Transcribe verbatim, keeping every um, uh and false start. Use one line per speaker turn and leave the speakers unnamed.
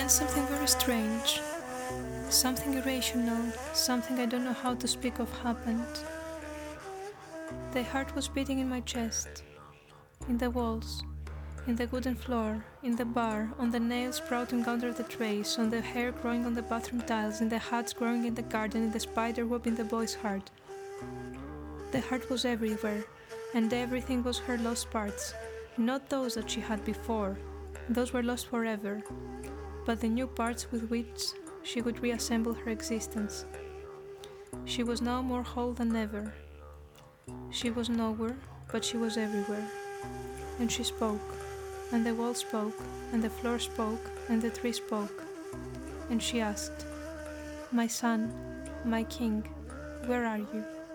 then something very strange, something irrational, something I don't know how to speak of happened. The heart was beating in my chest, in the walls, in the wooden floor, in the bar, on the nails sprouting under the trays, on the hair growing on the bathroom tiles, in the hats growing in the garden, in the spider web in the boy's heart. The heart was everywhere, and everything was her lost parts, not those that she had before. Those were lost forever, but the new parts with which she would reassemble her existence. She was now more whole than ever. She was nowhere, but she was everywhere. And she spoke, and the wall spoke, and the floor spoke, and the tree spoke. And she asked, "My son, my king, where are you?"